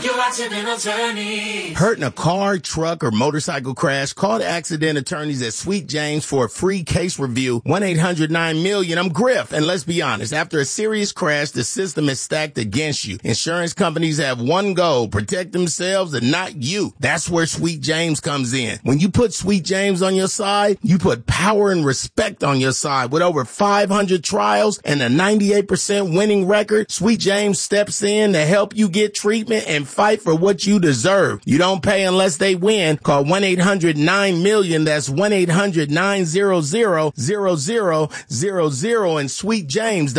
your accident attorney. Hurt in a car, truck, or motorcycle crash? Call the accident attorneys at Sweet James for a free case review. 1-800-9-MILLION. I'm Griff. And let's be honest, after a serious crash, the system is stacked against you. Insurance companies have one goal: protect themselves and not you. That's where Sweet James comes in. When you put Sweet James on your side, you put power and respect on your side. With over 500 trials and a 98% winning record, Sweet James steps in to help you get treatment and fight for what you deserve. You don't pay unless they win. Call 1-800-9-MILLION. That's 1-800-900-0000 and Sweet James.